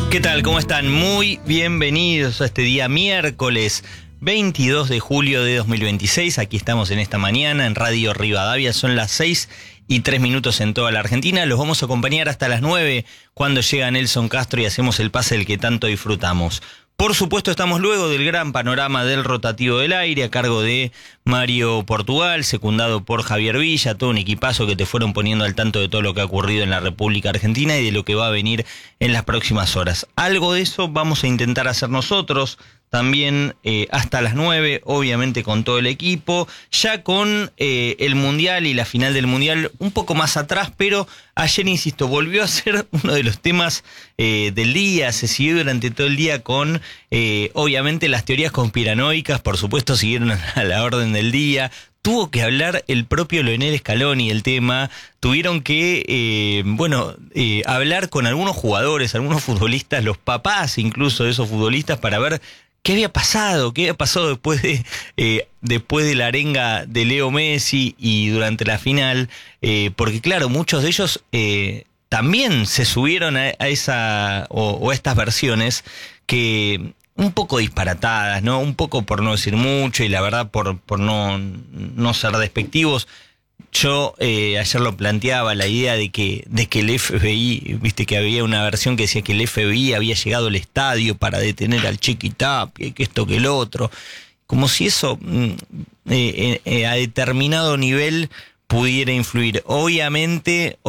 ¿Qué tal? ¿Cómo están? Muy bienvenidos a este día miércoles 22 de julio de 2026. Aquí estamos en esta mañana en Radio Rivadavia. Son las 6:03 en toda la Argentina. Los vamos a acompañar hasta las 9 cuando llega Nelson Castro y hacemos el pase del que tanto disfrutamos. Por supuesto, estamos luego del gran panorama del rotativo del aire a cargo de Mario Portugal, secundado por Javier Villa, todo un equipazo que te fueron poniendo al tanto de todo lo que ha ocurrido en la República Argentina y de lo que va a venir en las próximas horas. Algo de eso vamos a intentar hacer nosotros también hasta las 9, obviamente con todo el equipo, ya con el Mundial y la final del Mundial un poco más atrás, pero ayer, insisto, volvió a ser uno de los temas del día. Se siguió durante todo el día con, obviamente, las teorías conspiranoicas, por supuesto, siguieron a la orden del día. Tuvo que hablar el propio Leonel Scaloni el tema, tuvieron que, hablar con algunos jugadores, algunos futbolistas, los papás incluso de esos futbolistas para ver ¿qué había pasado después de la arenga de Leo Messi y durante la final? Porque claro, muchos de ellos también se subieron a esa o a estas versiones que un poco disparatadas, ¿no? Un poco por no decir mucho y la verdad por no ser despectivos. Yo ayer lo planteaba, la idea de que el FBI, viste que había una versión que decía que el FBI había llegado al estadio para detener al Chiquitapia y que esto que el otro, como si eso a determinado nivel pudiera influir. Obviamente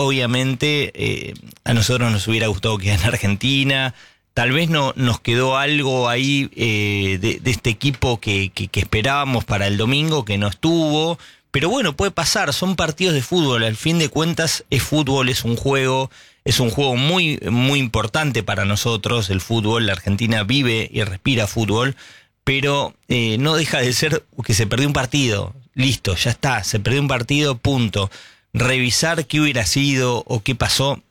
a nosotros nos hubiera gustado que en Argentina. Tal vez no nos quedó algo ahí de este equipo que esperábamos para el domingo, que no estuvo. Pero bueno, puede pasar, son partidos de fútbol, al fin de cuentas es fútbol, es un juego muy, muy importante para nosotros, el fútbol. La Argentina vive y respira fútbol, pero no deja de ser que se perdió un partido, listo, ya está, se perdió un partido, punto. Revisar qué hubiera sido o qué pasó,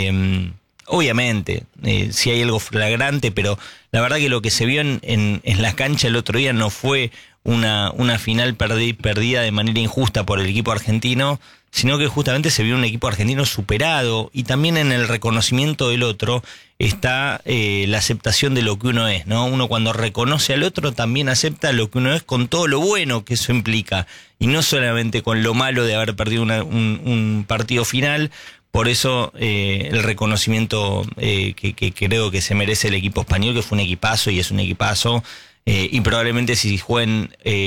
obviamente, si hay algo flagrante, pero la verdad que lo que se vio en la cancha el otro día no fue una final perdida de manera injusta por el equipo argentino, sino que justamente se vio un equipo argentino superado, y también en el reconocimiento del otro está la aceptación de lo que uno es, ¿no? Uno cuando reconoce al otro también acepta lo que uno es con todo lo bueno que eso implica, y no solamente con lo malo de haber perdido un partido final. Por eso el reconocimiento que creo que se merece el equipo español, que fue un equipazo y es un equipazo. Y probablemente si jueguen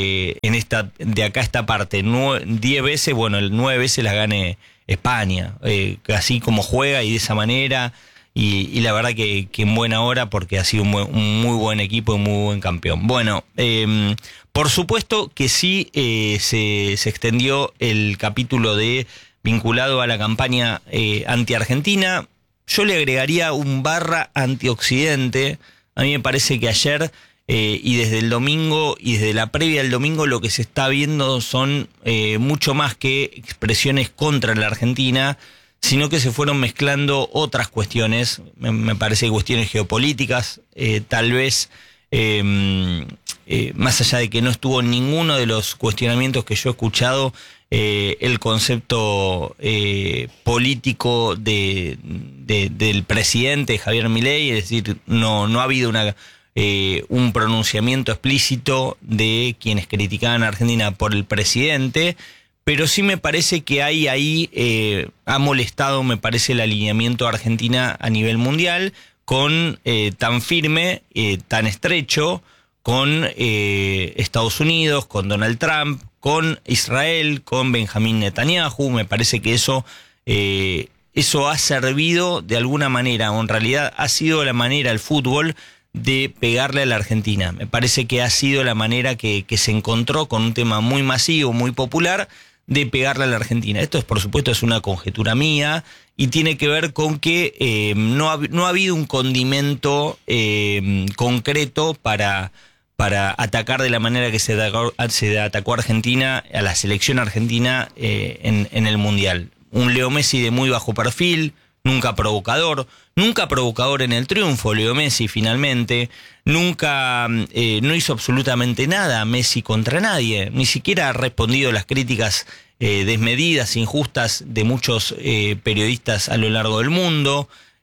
de acá esta parte 10 veces, bueno, 9 veces las gane España, así como juega y de esa manera, y la verdad que en buena hora, porque ha sido un muy buen equipo y un muy buen campeón. Bueno, por supuesto que sí se extendió el capítulo vinculado a la campaña anti-Argentina. Yo le agregaría un / anti-Occidente. A mí me parece que ayer y desde el domingo y desde la previa del domingo lo que se está viendo son mucho más que expresiones contra la Argentina, sino que se fueron mezclando otras cuestiones. Me parece que cuestiones geopolíticas, tal vez más allá de que no estuvo en ninguno de los cuestionamientos que yo he escuchado, el concepto político del presidente Javier Milei, es decir, no ha habido un pronunciamiento explícito de quienes criticaban a Argentina por el presidente, pero sí me parece que ahí ha molestado, me parece, el alineamiento de Argentina a nivel mundial, con tan firme, tan estrecho, con Estados Unidos, con Donald Trump, con Israel, con Benjamín Netanyahu. Me parece que eso ha servido de alguna manera, o en realidad ha sido la manera, el fútbol, de pegarle a la Argentina. Me parece que ha sido la manera que se encontró con un tema muy masivo, muy popular, de pegarle a la Argentina. Esto, por supuesto, es una conjetura mía y tiene que ver con que no ha habido un condimento concreto para atacar de la manera que se atacó a Argentina, a la selección argentina en el Mundial. Un Leo Messi de muy bajo perfil, nunca provocador en el triunfo. Leo Messi finalmente nunca no hizo absolutamente nada Messi contra nadie, ni siquiera ha respondido a las críticas desmedidas, injustas de muchos periodistas a lo largo del mundo.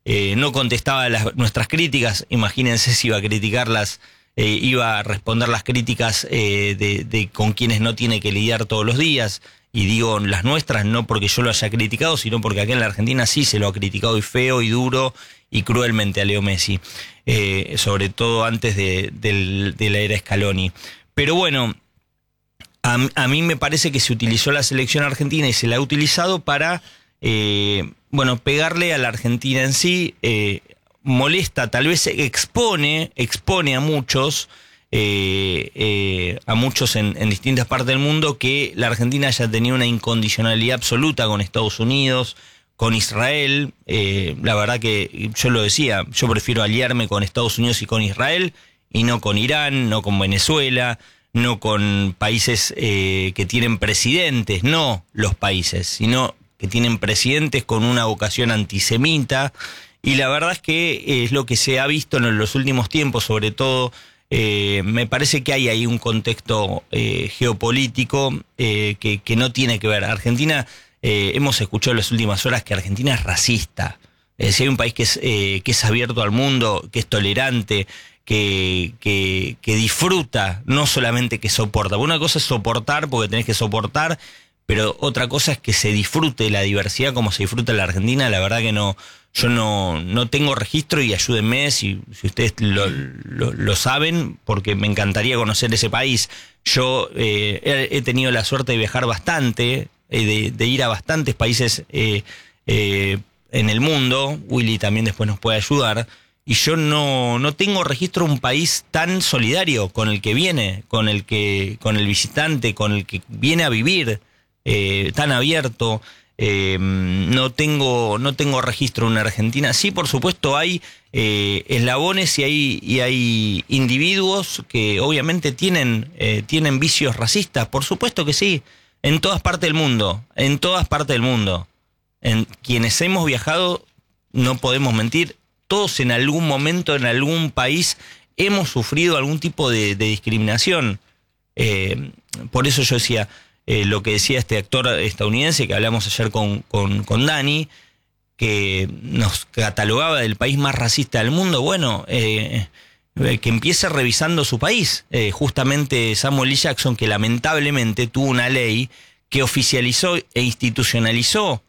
no contestaba nuestras críticas. Imagínense si iba a criticarlas, iba a responder las críticas de con quienes no tiene que lidiar todos los días. Y digo las nuestras no porque yo lo haya criticado, sino porque acá en la Argentina sí se lo ha criticado y feo y duro y cruelmente a Leo Messi, sobre todo antes de la era Scaloni. Pero bueno, a mí me parece que se utilizó la selección argentina y se la ha utilizado para, pegarle a la Argentina en sí, molesta, tal vez expone a muchos, en distintas partes del mundo, que la Argentina haya tenido una incondicionalidad absoluta con Estados Unidos, con Israel. La verdad que yo lo decía, yo prefiero aliarme con Estados Unidos y con Israel, y no con Irán, no con Venezuela, no con países que tienen presidentes, no los países, sino que tienen presidentes con una vocación antisemita. Y la verdad es que es lo que se ha visto en los últimos tiempos, sobre todo. Me parece que hay ahí un contexto geopolítico que no tiene que ver. Argentina, hemos escuchado en las últimas horas que Argentina es racista. Si hay un país que es abierto al mundo, que es tolerante, que disfruta, no solamente que soporta. Una cosa es soportar porque tenés que soportar, pero otra cosa es que se disfrute la diversidad como se disfruta en la Argentina. La verdad que no. Yo no tengo registro, y ayúdenme si ustedes lo saben, porque me encantaría conocer ese país. Yo he tenido la suerte de viajar bastante, de ir a bastantes países en el mundo. Willy también después nos puede ayudar. Y yo no tengo registro de un país tan solidario con el que viene, con el visitante, con el que viene a vivir, tan abierto. No tengo registro en Argentina. Sí, por supuesto, hay eslabones y hay individuos que obviamente tienen vicios racistas. Por supuesto que sí, en todas partes del mundo. En quienes hemos viajado, no podemos mentir, todos en algún momento, en algún país, hemos sufrido algún tipo de discriminación. Por eso yo decía, lo que decía este actor estadounidense que hablamos ayer con Dani, que nos catalogaba del país más racista del mundo. Bueno, que empiece revisando su país. Justamente Samuel L. Jackson, que lamentablemente tuvo una ley que oficializó e institucionalizó,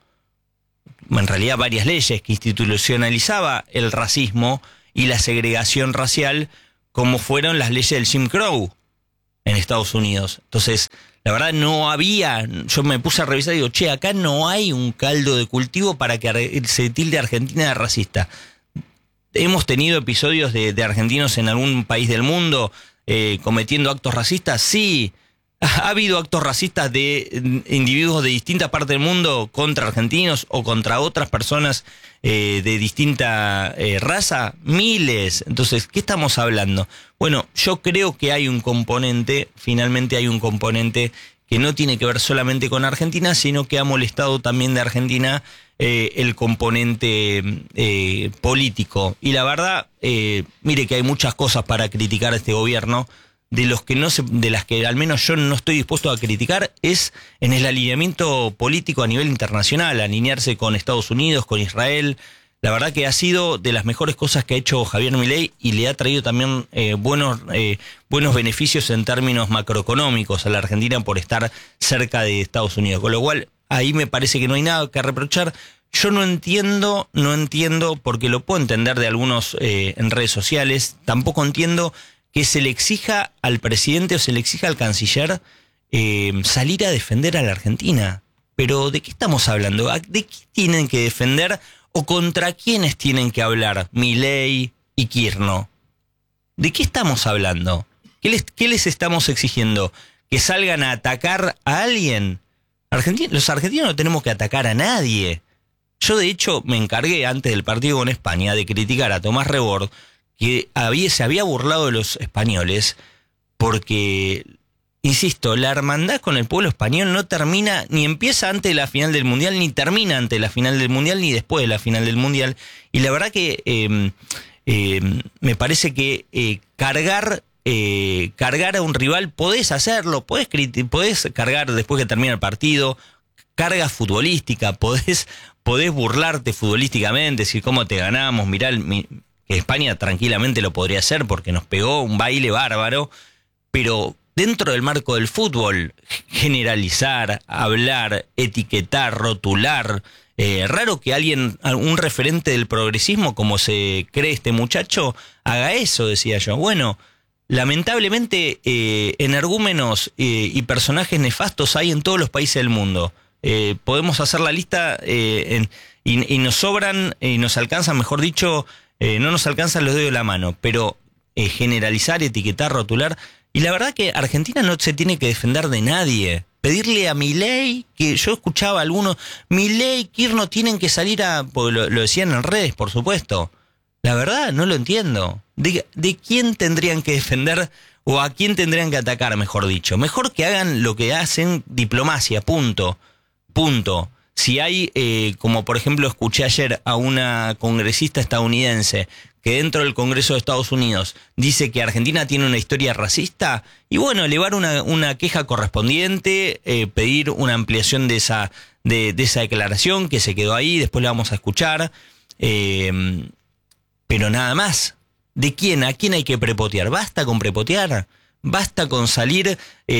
en realidad varias leyes, que institucionalizaba el racismo y la segregación racial, como fueron las leyes del Jim Crow en Estados Unidos. Entonces, la verdad no había, yo me puse a revisar y digo, acá no hay un caldo de cultivo para que se tilde a Argentina de racista. ¿Hemos tenido episodios de argentinos en algún país del mundo cometiendo actos racistas? Sí. ¿Ha habido actos racistas de individuos de distintas partes del mundo contra argentinos o contra otras personas de distinta raza? Miles. Entonces, ¿qué estamos hablando? Bueno, yo creo que finalmente hay un componente que no tiene que ver solamente con Argentina, sino que ha molestado también de Argentina el componente político. Y la verdad, mire que hay muchas cosas para criticar a este gobierno. De las que al menos yo no estoy dispuesto a criticar es en el alineamiento político a nivel internacional, alinearse con Estados Unidos, con Israel. La verdad que ha sido de las mejores cosas que ha hecho Javier Milei y le ha traído también buenos beneficios en términos macroeconómicos a la Argentina por estar cerca de Estados Unidos. Con lo cual, ahí me parece que no hay nada que reprochar. Yo no entiendo, porque lo puedo entender de algunos en redes sociales, tampoco entiendo que se le exija al presidente o se le exija al canciller salir a defender a la Argentina. Pero ¿de qué estamos hablando? ¿De qué tienen que defender o contra quiénes tienen que hablar Milei y Kirchner? ¿De qué estamos hablando? ¿Qué les estamos exigiendo? ¿Que salgan a atacar a alguien? Los argentinos no tenemos que atacar a nadie. Yo de hecho me encargué antes del partido con España de criticar a Tomás Rebord, que se había burlado de los españoles, porque, insisto, la hermandad con el pueblo español no termina, ni empieza antes de la final del Mundial, ni termina antes de la final del Mundial, ni después de la final del Mundial. Y la verdad que me parece que cargar a un rival, podés hacerlo, podés cargar después que termina el partido, carga futbolística, podés podés burlarte futbolísticamente, decir cómo te ganamos, mirá, que España tranquilamente lo podría hacer porque nos pegó un baile bárbaro, pero dentro del marco del fútbol, generalizar, hablar, etiquetar, rotular, raro que alguien, un referente del progresismo como se cree este muchacho, haga eso, decía yo. Bueno, lamentablemente energúmenos y personajes nefastos hay en todos los países del mundo. Podemos hacer la lista y nos sobran, y nos alcanzan, mejor dicho, no nos alcanzan los dedos de la mano, pero generalizar, etiquetar, rotular. Y la verdad que Argentina no se tiene que defender de nadie. Pedirle a Milei, que yo escuchaba a algunos, Milei, Kirchner tienen que salir porque lo decían en redes, por supuesto. La verdad, no lo entiendo. ¿De quién tendrían que defender o a quién tendrían que atacar, mejor dicho? Mejor que hagan lo que hacen, diplomacia, punto. Si hay, como por ejemplo escuché ayer a una congresista estadounidense que dentro del Congreso de Estados Unidos dice que Argentina tiene una historia racista, y bueno, elevar una queja correspondiente, pedir una ampliación de esa declaración que se quedó ahí, después la vamos a escuchar, pero nada más. ¿De quién? ¿A quién hay que prepotear? Basta con prepotear. Basta con salir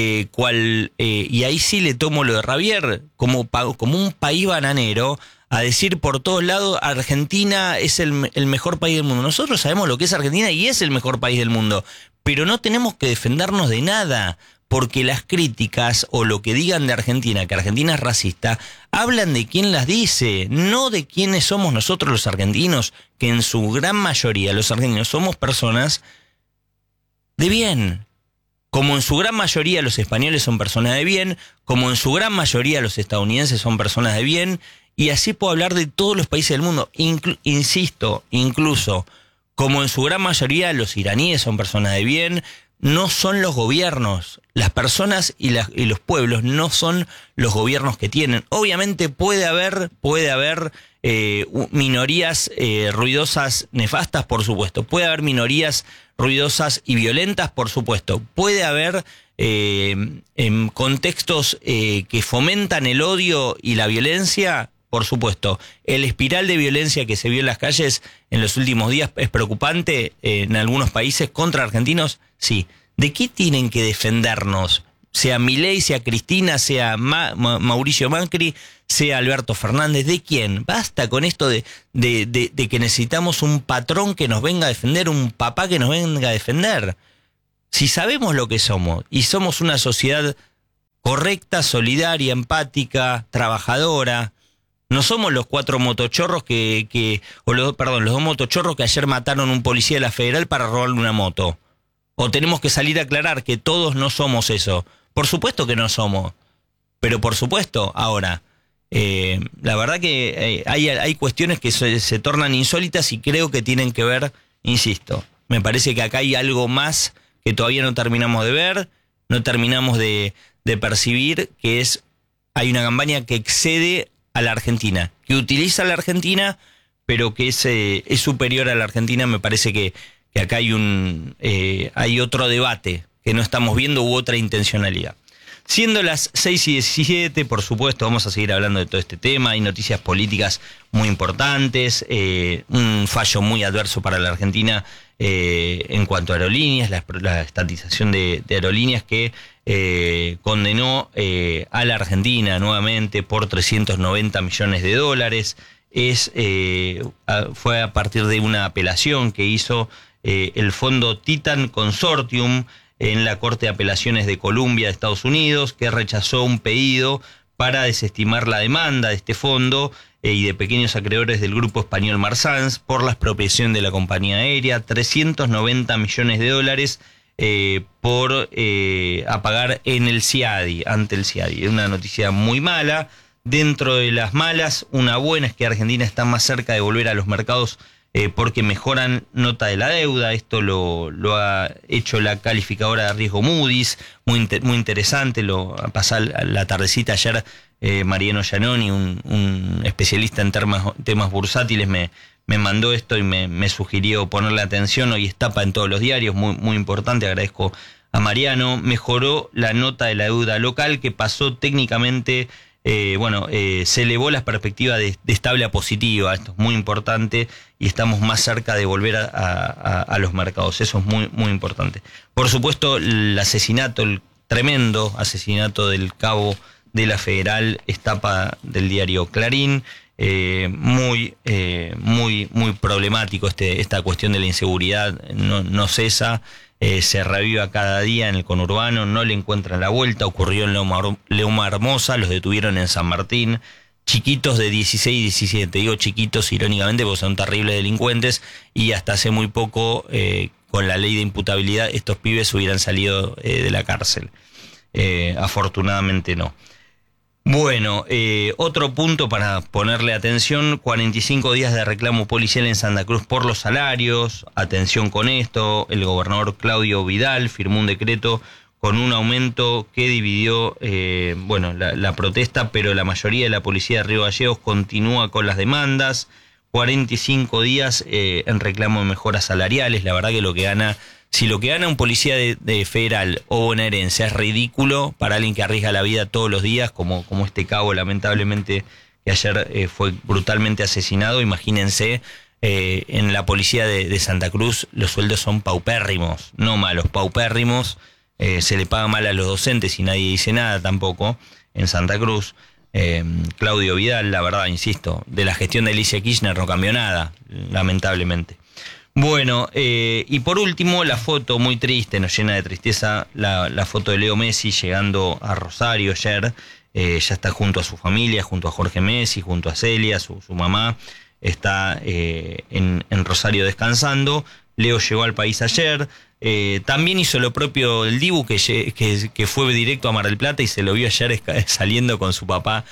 y ahí sí le tomo lo de Javier, como un país bananero, a decir por todos lados, Argentina es el mejor país del mundo. Nosotros sabemos lo que es Argentina y es el mejor país del mundo, pero no tenemos que defendernos de nada, porque las críticas o lo que digan de Argentina, que Argentina es racista, hablan de quién las dice, no de quiénes somos nosotros los argentinos, que en su gran mayoría los argentinos somos personas de bien. Como en su gran mayoría los españoles son personas de bien, como en su gran mayoría los estadounidenses son personas de bien, y así puedo hablar de todos los países del mundo. Insisto, incluso como en su gran mayoría los iraníes son personas de bien, no son los gobiernos, las personas y los pueblos no son los gobiernos que tienen. Obviamente puede haber minorías ruidosas nefastas, por supuesto. Puede haber minorías ruidosas y violentas, por supuesto. Puede haber contextos que fomentan el odio y la violencia, por supuesto. El espiral de violencia que se vio en las calles en los últimos días es preocupante en algunos países contra argentinos, sí. ¿De qué tienen que defendernos? Sea Milei, sea Cristina, sea Mauricio Macri, sea Alberto Fernández. ¿De quién? Basta con esto de que necesitamos un patrón que nos venga a defender, un papá que nos venga a defender. Si sabemos lo que somos y somos una sociedad correcta, solidaria, empática, trabajadora, no somos los cuatro motochorros los dos motochorros que ayer mataron a un policía de la Federal para robarle una moto. O tenemos que salir a aclarar que todos no somos eso. Por supuesto que no somos. Pero por supuesto, ahora, la verdad que hay cuestiones que se tornan insólitas y creo que tienen que ver, insisto, me parece que acá hay algo más que todavía no terminamos de ver, no terminamos de percibir, que hay una campaña que excede a la Argentina, que utiliza a la Argentina, pero que es superior a la Argentina. Me parece que acá hay otro debate que no estamos viendo u otra intencionalidad. Siendo las 6:17, por supuesto, vamos a seguir hablando de todo este tema. Hay noticias políticas muy importantes, un fallo muy adverso para la Argentina en cuanto a aerolíneas, la estatización de aerolíneas que condenó a la Argentina nuevamente por $390 millones. Fue a partir de una apelación que hizo el fondo Titan Consortium en la Corte de Apelaciones de Columbia de Estados Unidos, que rechazó un pedido para desestimar la demanda de este fondo y de pequeños acreedores del grupo español Marsans por la expropiación de la compañía aérea, $390 millones por a pagar en el CIADI, ante el CIADI. Es una noticia muy mala. Dentro de las malas, una buena es que Argentina está más cerca de volver a los mercados porque mejoran nota de la deuda. Esto lo ha hecho la calificadora de riesgo Moody's, muy interesante. Lo pasó la tardecita ayer Mariano Giannoni, un especialista en temas bursátiles, me mandó esto y me sugirió ponerle atención. Hoy es tapa en todos los diarios, muy importante, agradezco a Mariano. Mejoró la nota de la deuda local, que pasó técnicamente se elevó la perspectiva de estable a positiva. Esto es muy importante y estamos más cerca de volver a los mercados. Eso es muy, muy importante. Por supuesto, el tremendo asesinato del cabo de la Federal es tapa del diario Clarín. Muy problemático esta cuestión de la inseguridad. No cesa. Se reviva cada día en el conurbano, no le encuentran la vuelta. Ocurrió en Loma Hermosa, los detuvieron en San Martín, chiquitos de 16 y 17, digo chiquitos irónicamente porque son terribles delincuentes, y hasta hace muy poco, con la ley de imputabilidad, estos pibes hubieran salido de la cárcel. Afortunadamente no. Bueno, otro punto para ponerle atención: 45 días de reclamo policial en Santa Cruz por los salarios. Atención con esto, el gobernador Claudio Vidal firmó un decreto con un aumento que dividió la protesta, pero la mayoría de la policía de Río Gallegos continúa con las demandas. 45 días en reclamo de mejoras salariales. La verdad que si lo que gana un policía de federal o bonaerense es ridículo para alguien que arriesga la vida todos los días, como este cabo lamentablemente que ayer fue brutalmente asesinado, imagínense, en la policía de Santa Cruz los sueldos son paupérrimos, no malos, paupérrimos. Se le paga mal a los docentes y nadie dice nada tampoco en Santa Cruz. Claudio Vidal, la verdad, insisto, de la gestión de Alicia Kirchner no cambió nada, lamentablemente. Bueno, y por último, la foto muy triste, nos llena de tristeza, la foto de Leo Messi llegando a Rosario ayer. Ya está junto a su familia, junto a Jorge Messi, junto a Celia, su mamá. Está en Rosario descansando. Leo llegó al país ayer. También hizo lo propio el Dibu, que fue directo a Mar del Plata y se lo vio ayer saliendo con su papá,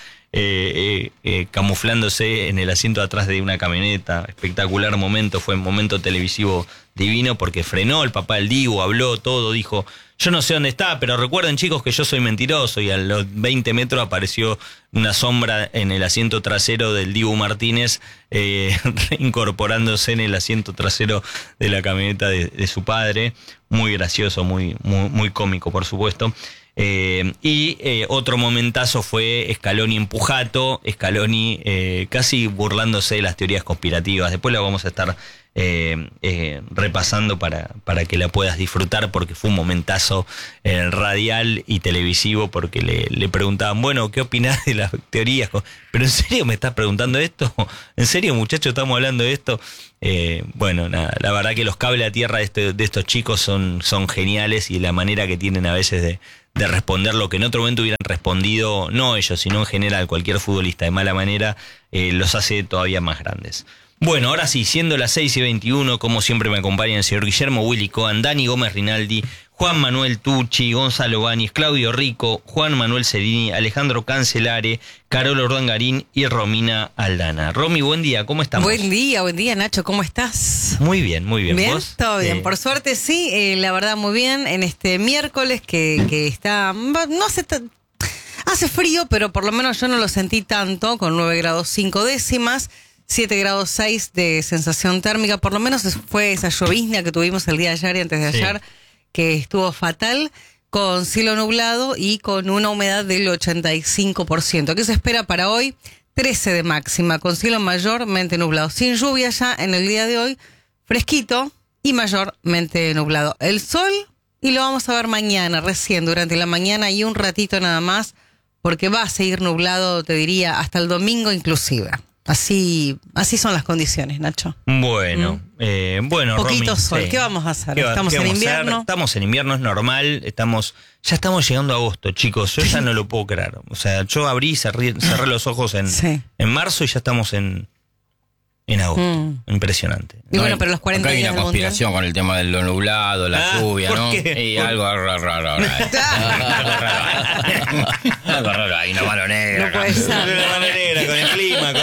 camuflándose en el asiento atrás de una camioneta. Espectacular momento, fue un momento televisivo divino porque frenó el papá del Dibu, habló todo, dijo: yo no sé dónde está, pero recuerden, chicos, que yo soy mentiroso. Y a los 20 metros apareció una sombra en el asiento trasero del Dibu Martínez, incorporándose en el asiento trasero de la camioneta de su padre. Muy gracioso, muy cómico, por supuesto. Otro momentazo fue Scaloni en Pujato, Scaloni casi burlándose de las teorías conspirativas. Después la vamos a estar repasando para que la puedas disfrutar, porque fue un momentazo radial y televisivo, porque le preguntaban: bueno, ¿qué opinás de las teorías? ¿Pero en serio me estás preguntando esto? ¿En serio, muchachos, estamos hablando de esto? Nada, la verdad que los cables a tierra de estos chicos son geniales, y la manera que tienen a veces de responder lo que en otro momento hubieran respondido, no ellos, sino en general cualquier futbolista de mala manera, los hace todavía más grandes. Bueno, ahora sí, siendo las 6:21, como siempre me acompañan el señor Guillermo Willy Cohen, Dani Gómez Rinaldi, Juan Manuel Tucci, Gonzalo Báñez, Claudio Rico, Juan Manuel Cerini, Alejandro Cancelare, Carola Urdangarín y Romina Aldana. Romy, buen día, ¿cómo estamos? Buen día, Nacho, ¿cómo estás? Muy bien, muy bien. ¿Bien? ¿Vos? Todo bien, por suerte sí, la verdad muy bien, en este miércoles que está, no hace frío, pero por lo menos yo no lo sentí tanto, con 9 grados 5 décimas, 7 grados 6 de sensación térmica. Por lo menos fue esa llovizna que tuvimos el día de ayer y antes de ayer, que estuvo fatal, con cielo nublado y con una humedad del 85%. ¿Qué se espera para hoy? 13 de máxima, con cielo mayormente nublado, sin lluvia ya en el día de hoy, fresquito y mayormente nublado. El sol, y lo vamos a ver mañana, recién durante la mañana y un ratito nada más, porque va a seguir nublado, te diría, hasta el domingo inclusive. Así son las condiciones, Nacho. Bueno, poquito Romy, sol, sí. ¿Qué vamos a hacer? ¿Qué Estamos en invierno. Estamos en invierno, es normal. Ya estamos llegando a agosto, chicos. Yo ya no lo puedo creer. O sea, yo abrí y cerré los ojos en marzo y ya estamos en agosto. Impresionante. Y bueno, pero los 40 acá hay días una conspiración con el tema de lo nublado, la lluvia, ¿no? Y algo raro. Algo raro, hay una mano negra. No puede ser. Una mano negra con el clima,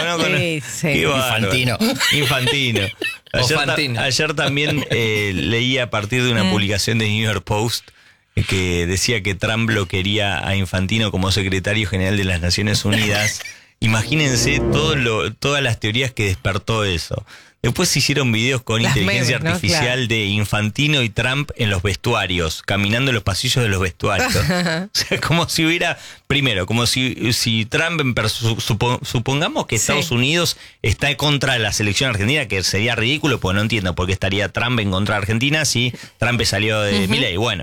Infantino. Ayer también leí a partir de una publicación de New York Post que decía que Trump lo quería a Infantino como secretario general de las Naciones Unidas. Imagínense todas las teorías que despertó eso. Después se hicieron videos con Las inteligencia memes, ¿no? artificial Claro. de Infantino y Trump en los vestuarios, caminando en los pasillos de los vestuarios. O sea, como si hubiera, primero, como si Trump, supongamos que Estados Sí. Unidos está en contra de la selección argentina, que sería ridículo, porque no entiendo por qué estaría Trump en contra de Argentina si Trump salió de Milei. Bueno,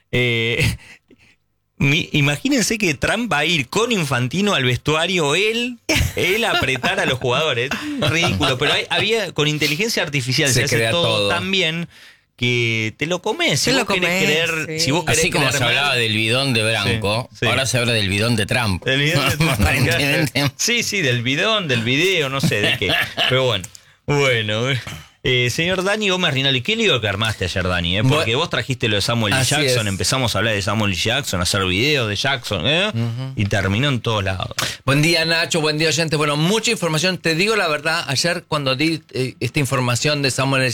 imagínense que Trump va a ir con Infantino al vestuario, él a apretar a los jugadores. Ridículo, pero había con inteligencia artificial se hace crea todo. tan bien que te lo comes. Si Te vos lo querés comés, creer, sí. si vos querés Así como creer se hablaba mal, del bidón de Branco, Sí, sí. ahora se habla del bidón de Trump. del bidón de Trump. Aparentemente. Sí, del bidón, del video, no sé de qué. Pero bueno. Señor Dani Gómez Rinaldi, ¿qué lío que armaste ayer, Dani? Porque vos trajiste lo de Samuel L. Así Jackson, es. empezamos a hablar de Samuel L. Jackson, a hacer videos de Jackson, y terminó en todos lados. Buen día, Nacho, buen día, oyentes. Bueno, mucha información. Te digo la verdad, ayer cuando di esta información de Samuel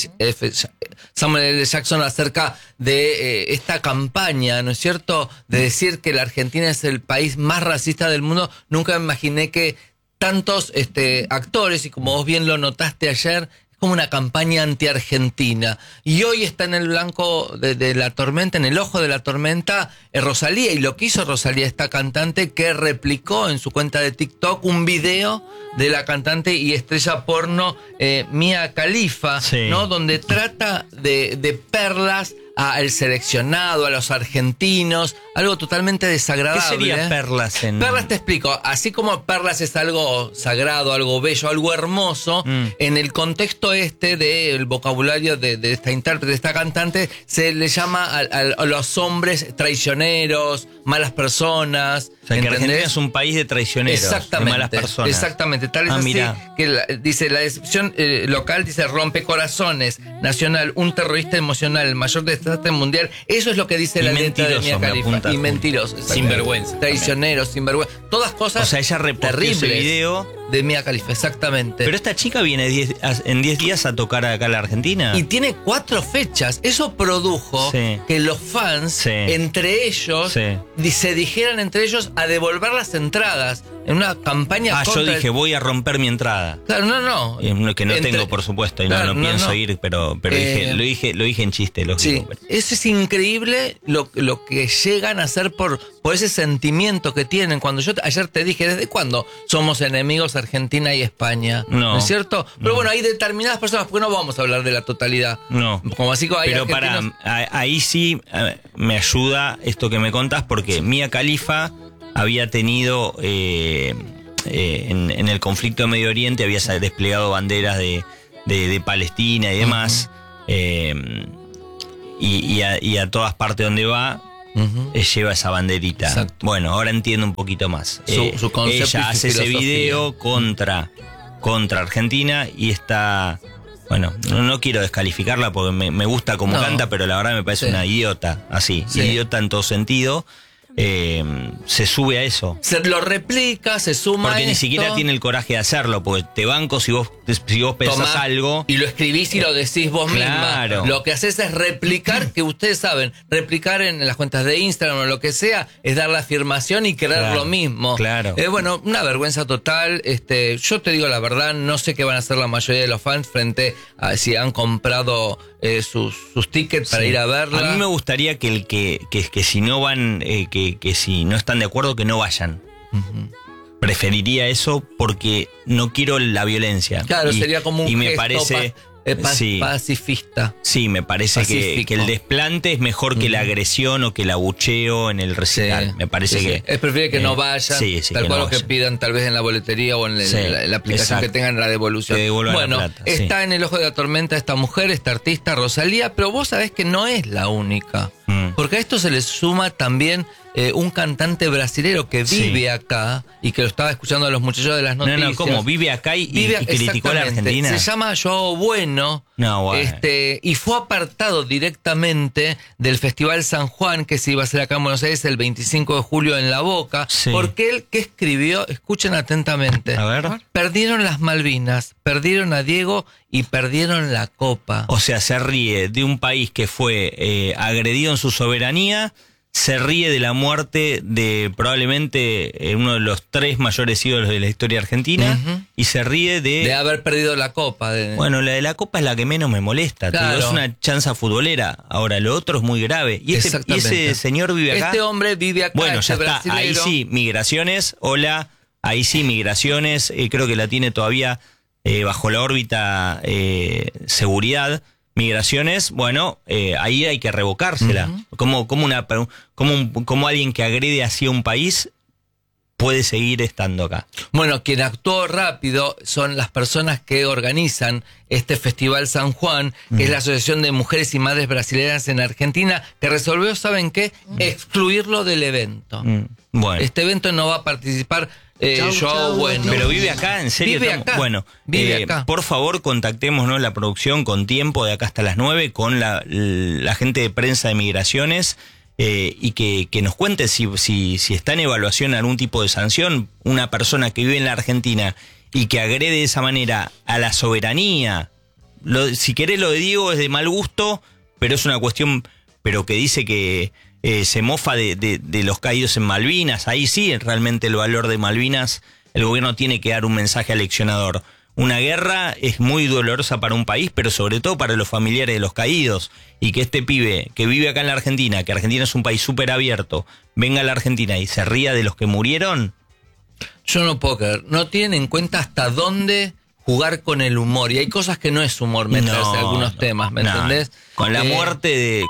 L. Jackson acerca de esta campaña, ¿no es cierto?, de decir que la Argentina es el país más racista del mundo, nunca me imaginé que tantos actores, y como vos bien lo notaste ayer, como una campaña anti-argentina. Y hoy está en el blanco de la tormenta, en el ojo de la tormenta, Rosalía. Y lo que hizo Rosalía, esta cantante que replicó en su cuenta de TikTok un video de la cantante y estrella porno Mia Khalifa, Sí. ¿no? Donde trata de perlas al seleccionado, a los argentinos, algo totalmente ¿Qué desagradable. sería perlas en...? Perlas, te explico, así como perlas es algo sagrado, algo bello, algo hermoso, en el contexto del vocabulario de esta intérprete, de esta cantante, se le llama a los hombres traicioneros, malas personas. O sea, que ¿entendés? Argentina es un país de traicioneros, Exactamente, de malas personas. Exactamente, tal es así mirá. que dice la descripción local, dice rompecorazones nacional, un terrorista emocional, el mayor desastre mundial. Eso es lo que dice Y la letra de mentiroso, Mia me Khalifa. apunta Y Julio. mentiroso. exactamente. Sinvergüenza Traicioneros, sinvergüenza. Todas cosas O sea, ella reposteó terribles ese video. de Mia Khalifa, exactamente. Pero esta chica viene en 10 días a tocar acá en la Argentina. Y tiene 4 fechas. Eso produjo Sí. que los fans, Sí. entre ellos, Sí. se dijeran entre ellos a devolver las entradas en una campaña Yo contra dije, el- voy a romper mi entrada. Claro, no. Que no Entre- tengo, por supuesto, y Claro, no pienso no. ir, pero lo dije en chiste, lógico. Sí, eso es increíble lo que llegan a hacer por ese sentimiento que tienen. Cuando yo ayer te dije, ¿desde cuándo somos enemigos Argentina y España? No. es cierto? Pero bueno, hay determinadas personas, porque no vamos a hablar de la totalidad. No. Como así como hay Pero argentinos- ahí sí me ayuda esto que me contás, porque Mia Khalifa había tenido, en el conflicto de Medio Oriente, había desplegado banderas de Palestina y demás, y a todas partes donde va, Ujú. lleva esa banderita. Exacto. Bueno, ahora entiendo un poquito más. Su concepto y ella su hace ese filosofía. video contra Argentina y está... Bueno, no quiero descalificarla porque me gusta como No. canta, pero la verdad me parece Sí. una idiota, así, Sí. idiota en todo sentido. Se sube a eso. Se lo replica, se suma Porque ni esto, siquiera tiene el coraje de hacerlo, porque te banco si vos pensás tomá algo. y lo escribís y lo decís vos Claro. misma. Lo que haces es replicar, que ustedes saben, replicar en las cuentas de Instagram o lo que sea, es dar la afirmación y creer Claro, lo mismo. claro. Bueno, una vergüenza total. Yo te digo la verdad, no sé qué van a hacer la mayoría de los fans frente a si han comprado sus tickets para Sí. ir a verla. A mí me gustaría que si no van, que si no están de acuerdo, que no vayan. Preferiría eso porque no quiero la violencia. Claro, sería como un y me gesto parece sí, pacifista. sí, me parece Pacífico. que el desplante es mejor que la agresión o que el abucheo en el recital. Sí, me parece sí, que sí. Es preferible que no vayan, sí, tal que cual no lo que vayan. pidan tal vez en la boletería o en Sí, la aplicación exacto. que tengan la devolución. Que devuelvan la Bueno, plata, sí. está en el ojo de la tormenta esta mujer, esta artista Rosalía, pero vos sabés que no es la única. Porque a esto se le suma también un cantante brasilero que vive Sí. acá y que lo estaba escuchando a los muchachos de las No, noticias. no, ¿cómo? Vive acá y criticó a la exactamente. Argentina. Se llama Joao Bueno. No, bueno. Y fue apartado directamente del Festival San Juan que se iba a hacer acá en Buenos Aires el 25 de julio en La Boca. Sí. Porque él, que escribió, escuchen atentamente. A ver. Perdieron las Malvinas, perdieron a Diego y perdieron la Copa. O sea, se ríe de un país que fue agredido en su soberanía, se ríe de la muerte de probablemente uno de los 3 mayores ídolos de la historia argentina, y se ríe de haber perdido la Copa. Bueno, la de la Copa es la que menos me molesta, claro. Te digo, es una chanza futbolera. Ahora, lo otro es muy grave. Y ese señor vive acá. Este hombre vive acá. Bueno, ya está. Brasilero. Ahí sí, migraciones, hola. Ahí sí, migraciones, creo que la tiene todavía bajo la órbita seguridad. Migraciones, bueno, ahí hay que revocársela. ¿Cómo alguien que agrede hacia un país puede seguir estando acá? Bueno, quien actuó rápido son las personas que organizan este Festival San Juan, que es la Asociación de Mujeres y Madres Brasileñas en Argentina, que resolvió, ¿saben qué? Excluirlo del evento. Bueno. Este evento no va a participar Joao Bueno. Pero vive acá, ¿en serio? Vive acá. Bueno, vive acá. Por favor, contactémonos la producción con tiempo, de acá hasta las 9, con la gente de prensa de migraciones, y que nos cuente si está en evaluación algún tipo de sanción una persona que vive en la Argentina y que agrede de esa manera a la soberanía. Si querés, lo de Diego es de mal gusto, pero es una cuestión, pero que dice que se mofa de los caídos en Malvinas. Ahí sí, realmente el valor de Malvinas, el gobierno tiene que dar un mensaje aleccionador. Una guerra es muy dolorosa para un país, pero sobre todo para los familiares de los caídos. Y que este pibe que vive acá en la Argentina, que Argentina es un país súper abierto, venga a la Argentina y se ría de los que murieron. Yo no puedo creer. No tienen en cuenta hasta dónde jugar con el humor. Y hay cosas que no es humor meterse algunos temas, ¿me entendés? Con la muerte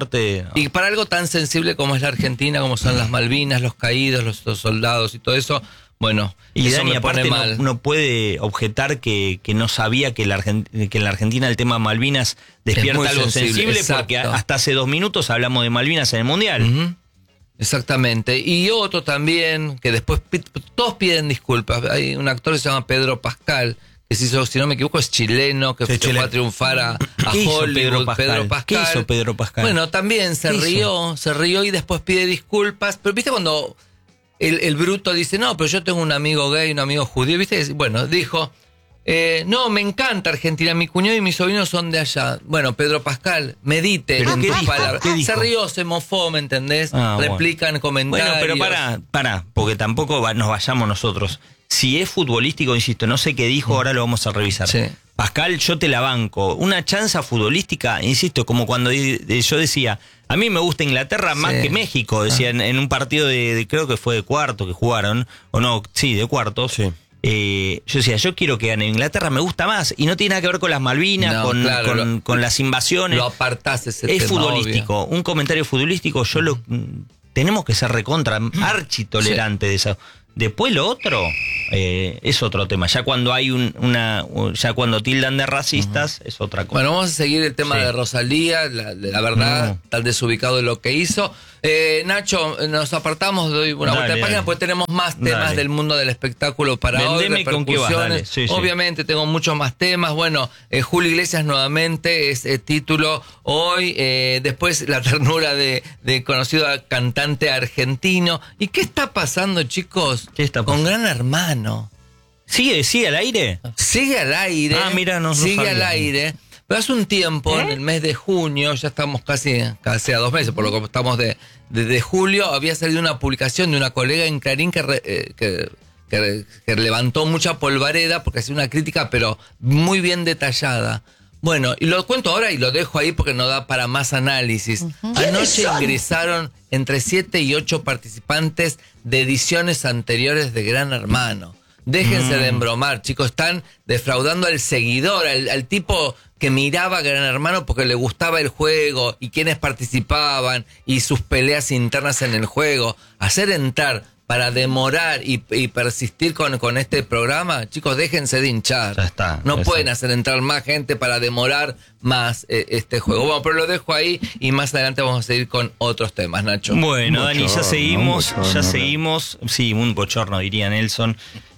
Y para algo tan sensible como es la Argentina, como son las Malvinas, los caídos, los soldados y todo eso, bueno, y eso Dani, me pone aparte mal. No puede objetar que no sabía que en la Argentina el tema Malvinas despierta algo sensible, porque hasta hace 2 minutos hablamos de Malvinas en el Mundial. Exactamente. Y otro también, que después todos piden disculpas. Hay un actor que se llama Pedro Pascal, que si no me equivoco es chileno, que fue a triunfar a Hollywood. Pedro Pascal. ¿Qué hizo Pedro Pascal? Bueno, también se rió y después pide disculpas. Pero viste cuando el bruto dice, no, pero yo tengo un amigo gay, un amigo judío, viste, bueno, dijo, no, me encanta Argentina, mi cuñado y mis sobrinos son de allá. Bueno, Pedro Pascal, medite en tus palabras. Se rió, se mofó, ¿me entendés? Replican comentarios. Bueno, pero para, porque tampoco nos vayamos nosotros. Si es futbolístico, insisto, no sé qué dijo, ahora lo vamos a revisar. Sí. Pascal, yo te la banco. Una chanza futbolística, insisto, como cuando yo decía, a mí me gusta Inglaterra más que México, decía en un partido de creo que fue de cuarto que jugaron, o no, sí, de cuartos. Sí. Yo decía, yo quiero que gane Inglaterra, me gusta más, y no tiene nada que ver con las Malvinas, con las invasiones. Lo apartás ese tema. Es obvio. futbolístico, un comentario futbolístico, tenemos que ser recontra, architolerante de eso. Después lo otro es otro tema. Ya cuando hay ya cuando tildan de racistas, es otra cosa. Bueno, vamos a seguir el tema de Rosalía, la verdad, tan desubicado de lo que hizo. Nacho, nos apartamos, doy una vuelta de página, pues tenemos más temas del mundo del espectáculo para hoy, repercusiones. Sí. Obviamente tengo muchos más temas. Bueno, Julio Iglesias nuevamente es título hoy. Después la ternura de conocido cantante argentino. ¿Y qué está pasando, chicos? ¿Qué está pasando? Con Gran Hermano. ¿Sigue al aire? Sigue al aire. Mira, no sigue sabía. al aire. Pero hace un tiempo, en el mes de junio, ya estamos casi a 2 meses, por lo que estamos de julio, había salido una publicación de una colega en Clarín que levantó mucha polvareda porque hacía una crítica, pero muy bien detallada. Bueno, y lo cuento ahora y lo dejo ahí porque no da para más análisis. Anoche ingresaron entre 7 y 8 participantes de ediciones anteriores de Gran Hermano. Déjense de embromar, chicos. Están defraudando al seguidor, al tipo que miraba a Gran Hermano porque le gustaba el juego y quienes participaban y sus peleas internas en el juego. Hacer entrar para demorar y persistir con este programa, chicos, déjense de hinchar. Ya está. No pueden hacer entrar más gente para demorar más este juego. Bueno, pero lo dejo ahí y más adelante vamos a seguir con otros temas, Nacho. Bueno, Dani, ya seguimos. Sí, un bochorno, diría Nelson.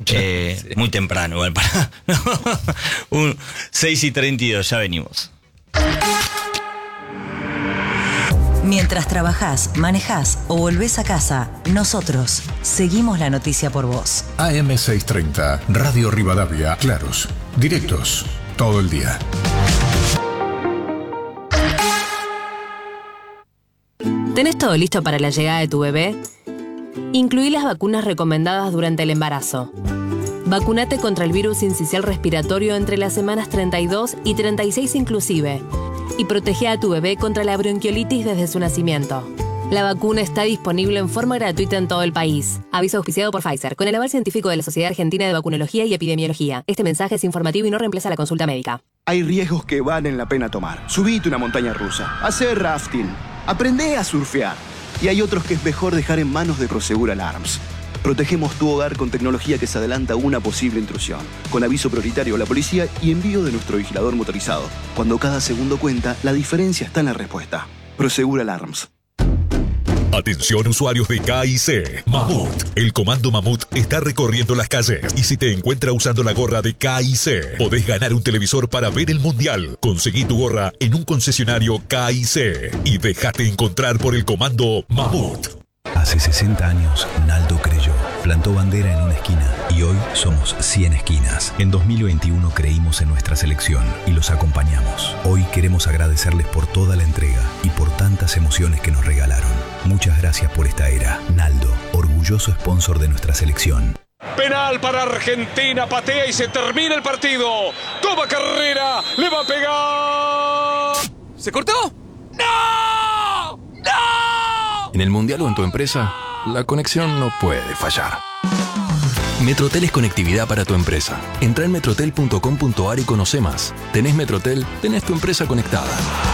Muy temprano, igual para. 6:32, ya venimos. Mientras trabajás, manejás o volvés a casa, nosotros seguimos la noticia por vos. AM630, Radio Rivadavia, claros, directos, todo el día. ¿Tenés todo listo para la llegada de tu bebé? Incluí las vacunas recomendadas durante el embarazo. Vacúnate contra el virus sincicial respiratorio entre las semanas 32 y 36 inclusive. Y protege a tu bebé contra la bronquiolitis desde su nacimiento. La vacuna está disponible en forma gratuita en todo el país. Aviso auspiciado por Pfizer, con el aval científico de la Sociedad Argentina de Vacunología y Epidemiología. Este mensaje es informativo y no reemplaza la consulta médica. Hay riesgos que valen la pena tomar. Subite una montaña rusa, hacer rafting, aprende a surfear. Y hay otros que es mejor dejar en manos de Prosegur Alarms. Protegemos tu hogar con tecnología que se adelanta a una posible intrusión, con aviso prioritario a la policía y envío de nuestro vigilador motorizado. Cuando cada segundo cuenta, la diferencia está en la respuesta. Prosegur Alarms. Atención usuarios de KIC. Mamut. El comando Mamut está recorriendo las calles y si te encuentra usando la gorra de KIC, podés ganar un televisor para ver el mundial. Conseguí tu gorra en un concesionario KIC y déjate encontrar por el comando Mamut. Hace 60 años, Naldo creyó, plantó bandera en una esquina y hoy somos 100 esquinas. En 2021 creímos en nuestra selección y los acompañamos. Hoy queremos agradecerles por toda la entrega y por tantas emociones que nos regalaron. Muchas gracias por esta era. Naldo, orgulloso sponsor de nuestra selección. Penal para Argentina, patea y se termina el partido. Toma carrera, le va a pegar. ¿Se cortó? ¡No! ¡No! En el mundial o en tu empresa, la conexión no puede fallar. Metrotel es conectividad para tu empresa. Entra en metrotel.com.ar y conoce más. Tenés Metrotel, tenés tu empresa conectada.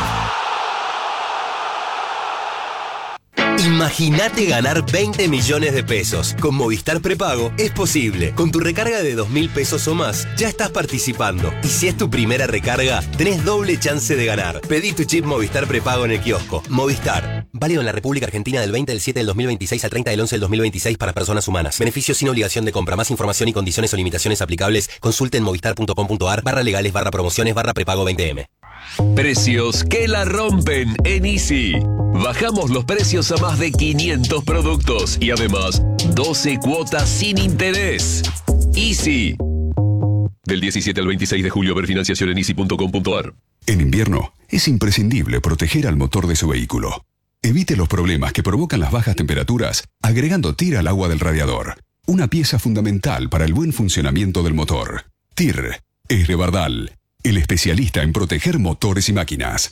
Imagínate ganar 20 millones de pesos. Con Movistar Prepago es posible. Con tu recarga de 2.000 pesos o más, ya estás participando. Y si es tu primera recarga, tenés doble chance de ganar. Pedí tu chip Movistar Prepago en el kiosco. Movistar. Válido en la República Argentina del 20 del 7 del 2026 al 30 del 11 del 2026 para personas humanas. Beneficios sin obligación de compra. Más información y condiciones o limitaciones aplicables. Consulte en movistar.com.ar/legales/prepago 20M. Precios que la rompen en Easy. Bajamos los precios a más de 500 productos y además 12 cuotas sin interés. Easy. Del 17 al 26 de julio, ver financiación en easy.com.ar. En invierno es imprescindible proteger al motor de su vehículo. Evite los problemas que provocan las bajas temperaturas agregando TIR al agua del radiador. Una pieza fundamental para el buen funcionamiento del motor. TIR es de Bardal, el especialista en proteger motores y máquinas.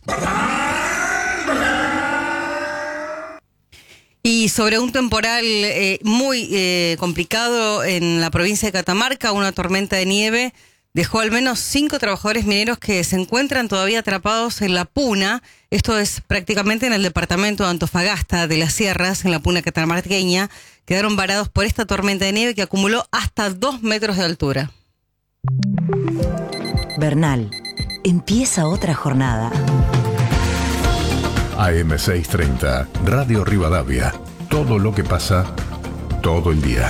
Y sobre un temporal muy complicado en la provincia de Catamarca, una tormenta de nieve dejó al menos 5 trabajadores mineros que se encuentran todavía atrapados en la Puna. Esto es prácticamente en el departamento de Antofagasta de las Sierras, en la Puna catamarqueña. Quedaron varados por esta tormenta de nieve que acumuló hasta 2 metros de altura. Bernal, empieza otra jornada. AM630, Radio Rivadavia. Todo lo que pasa, todo el día.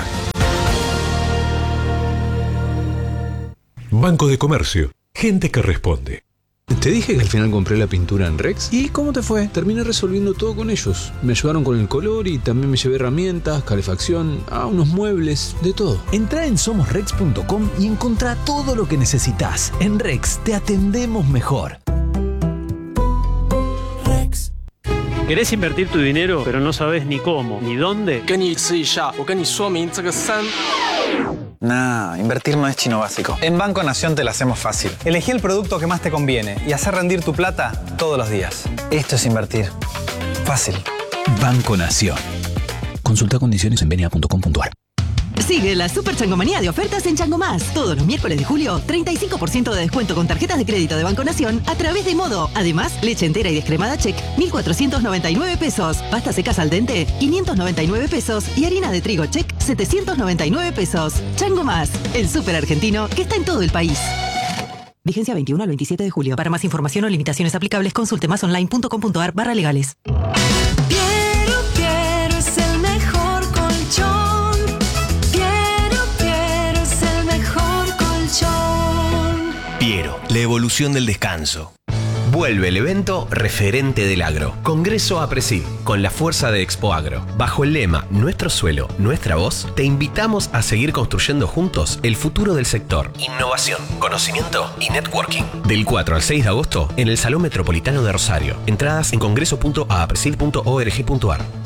Banco de Comercio. Gente que responde. Te dije que al final compré la pintura en Rex. ¿Y cómo te fue? Terminé resolviendo todo con ellos. Me ayudaron con el color y también me llevé herramientas, calefacción, unos muebles, de todo. Entrá en somosrex.com y encontrá todo lo que necesitas. En Rex te atendemos mejor. ¿Querés invertir tu dinero, pero no sabes ni cómo, ni dónde? Nah, invertir no es chino básico. En Banco Nación te lo hacemos fácil. Elegí el producto que más te conviene y hacer rendir tu plata todos los días. Esto es invertir. Fácil. Banco Nación. Consulta condiciones en benia.com.ar. Sigue la Super Changomanía de ofertas en Chango Más. Todos los miércoles de julio, 35% de descuento con tarjetas de crédito de Banco Nación a través de Modo. Además, leche entera y descremada Check, 1.499 pesos. Pasta seca al dente, 599 pesos. Y harina de trigo Check, 799 pesos. Chango Más, el súper argentino que está en todo el país. Vigencia 21 al 27 de julio. Para más información o limitaciones aplicables, consulte másonline.com.ar/legales. Piero, la evolución del descanso. Vuelve el evento referente del agro. Congreso APRESID, con la fuerza de Expo Agro. Bajo el lema Nuestro suelo, nuestra voz, te invitamos a seguir construyendo juntos el futuro del sector. Innovación, conocimiento y networking. Del 4 al 6 de agosto en el Salón Metropolitano de Rosario. Entradas en congreso.aapresid.org.ar.